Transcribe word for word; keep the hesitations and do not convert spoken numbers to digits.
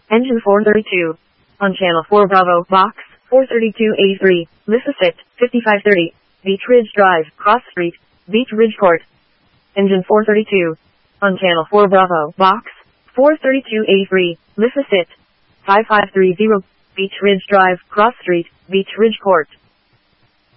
Engine four thirty-two. On channel four Bravo, box four thirty-two eighty-three, Mississippi, fifty-five thirty, Beach Ridge Drive, Cross Street, Beach Ridge Court. Engine four thirty-two. On channel four Bravo, box four thirty-two eighty-three, Mississippi, five five three zero, Beach Ridge Drive, Cross Street, Beach Ridge Court.